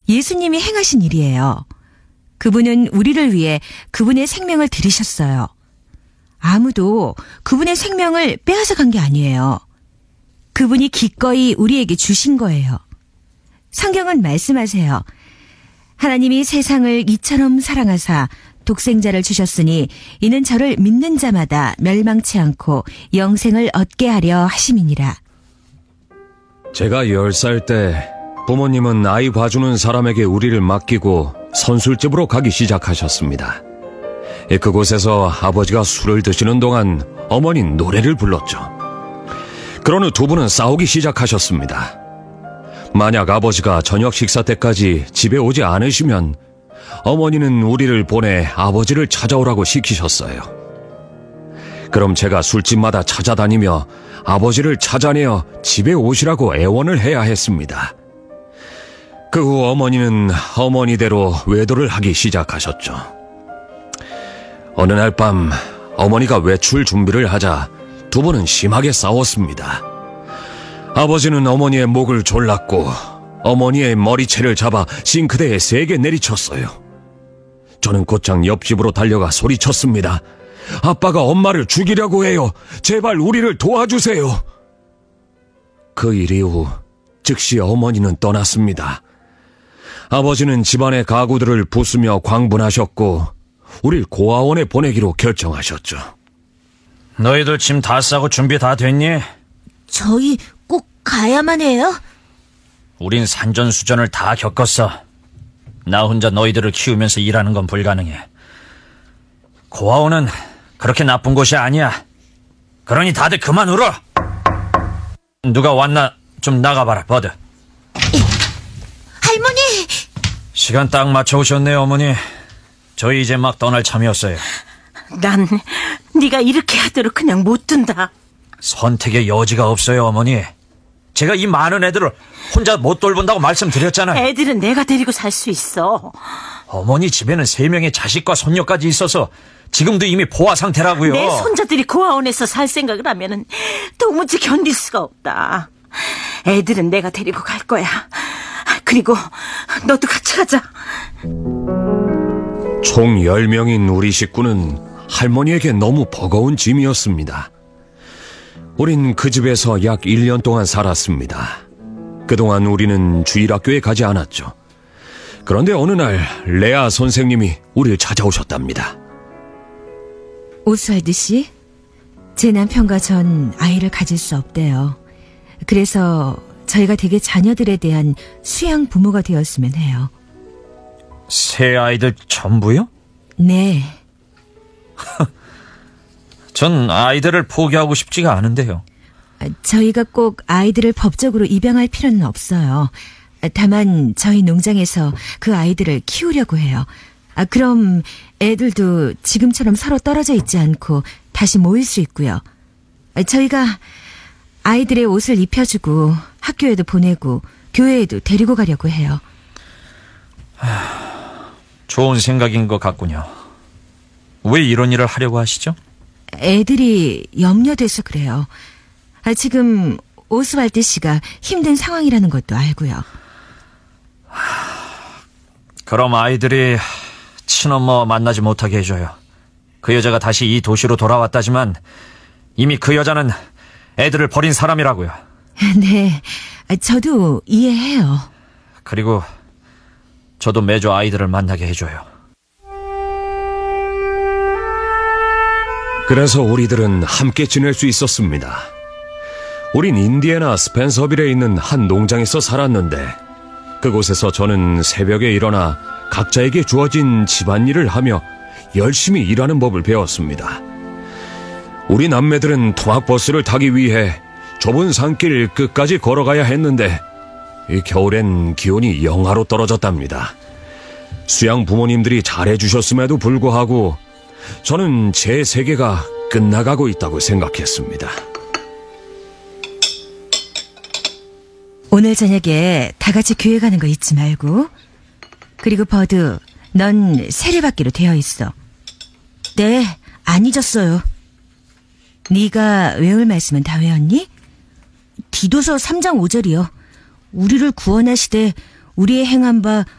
예수님이 행하신 일이에요. 그분은 우리를 위해 그분의 생명을 들이셨어요. 아무도 그분의 생명을 빼앗아간 게 아니에요. 그분이 기꺼이 우리에게 주신 거예요. 성경은 말씀하세요. 하나님이 세상을 이처럼 사랑하사 독생자를 주셨으니 이는 저를 믿는 자마다 멸망치 않고 영생을 얻게 하려 하심이니라. 제가 10살 때 부모님은 아이 봐주는 사람에게 우리를 맡기고 선술집으로 가기 시작하셨습니다. 그곳에서 아버지가 술을 드시는 동안 어머니는 노래를 불렀죠. 그런 후 두 분은 싸우기 시작하셨습니다. 만약 아버지가 저녁 식사 때까지 집에 오지 않으시면 어머니는 우리를 보내 아버지를 찾아오라고 시키셨어요. 그럼 제가 술집마다 찾아다니며 아버지를 찾아내어 집에 오시라고 애원을 해야 했습니다. 그 후 어머니는 어머니대로 외도를 하기 시작하셨죠. 어느 날 밤 어머니가 외출 준비를 하자 두 분은 심하게 싸웠습니다. 아버지는 어머니의 목을 졸랐고 어머니의 머리채를 잡아 싱크대에 세게 내리쳤어요. 저는 곧장 옆집으로 달려가 소리쳤습니다. 아빠가 엄마를 죽이려고 해요. 제발 우리를 도와주세요. 그 일 이후 즉시 어머니는 떠났습니다. 아버지는 집안의 가구들을 부수며 광분하셨고 우릴 고아원에 보내기로 결정하셨죠. 너희들 짐 다 싸고 준비 다 됐니? 저희 꼭 가야만 해요? 우린 산전수전을 다 겪었어. 나 혼자 너희들을 키우면서 일하는 건 불가능해. 고아원은 그렇게 나쁜 곳이 아니야. 그러니 다들 그만 울어. 누가 왔나 좀 나가봐라, 버드. 할머니! 시간 딱 맞춰 오셨네요, 어머니. 저희 이제 막 떠날 참이었어요. 난 네가 이렇게 하도록 그냥 못 둔다. 선택의 여지가 없어요, 어머니. 제가 이 많은 애들을 혼자 못 돌본다고 말씀드렸잖아요. 애들은 내가 데리고 살 수 있어. 어머니 집에는 3명의 자식과 손녀까지 있어서 지금도 이미 포화 상태라고요. 내 손자들이 고아원에서 살 생각을 하면은 도무지 견딜 수가 없다. 애들은 내가 데리고 갈 거야. 그리고 너도 같이 가자. 총 10명인 우리 식구는 할머니에게 너무 버거운 짐이었습니다. 우린 그 집에서 약 1년 동안 살았습니다. 그동안 우리는 주일학교에 가지 않았죠. 그런데 어느 날 레아 선생님이 우리를 찾아오셨답니다. 오스왈드 씨, 제 남편과 전 아이를 가질 수 없대요. 그래서 저희가 되게 자녀들에 대한 수양 부모가 되었으면 해요. 새 아이들 전부요? 네. 전 아이들을 포기하고 싶지가 않은데요. 저희가 꼭 아이들을 법적으로 입양할 필요는 없어요. 다만 저희 농장에서 그 아이들을 키우려고 해요. 그럼 애들도 지금처럼 서로 떨어져 있지 않고 다시 모일 수 있고요. 저희가 아이들의 옷을 입혀주고 학교에도 보내고 교회에도 데리고 가려고 해요. 좋은 생각인 것 같군요. 왜 이런 일을 하려고 하시죠? 애들이 염려돼서 그래요. 지금 오스왈드 씨가 힘든 상황이라는 것도 알고요. 그럼 아이들이 친엄마 만나지 못하게 해줘요. 그 여자가 다시 이 도시로 돌아왔다지만 이미 그 여자는 애들을 버린 사람이라고요. 네, 저도 이해해요. 그리고 저도 매주 아이들을 만나게 해줘요. 그래서 우리들은 함께 지낼 수 있었습니다. 우린 인디애나 스펜서빌에 있는 한 농장에서 살았는데 그곳에서 저는 새벽에 일어나 각자에게 주어진 집안일을 하며 열심히 일하는 법을 배웠습니다. 우리 남매들은 통학버스를 타기 위해 좁은 산길 끝까지 걸어가야 했는데 이 겨울엔 기온이 영하로 떨어졌답니다. 수양 부모님들이 잘해주셨음에도 불구하고 저는 제 세계가 끝나가고 있다고 생각했습니다. 오늘 저녁에 다 같이 교회 가는 거 잊지 말고. 그리고 버드, 넌 세례받기로 되어 있어. 네, 안 잊었어요. 네가 외울 말씀은 다 외웠니? 디도서 3장 5절이요. 우리를 구원하시되 우리의 행한 바